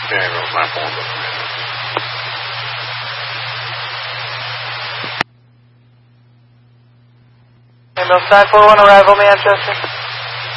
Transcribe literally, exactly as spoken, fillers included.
Tango, nine four one. Ambulance nine four one, arrival Manchester.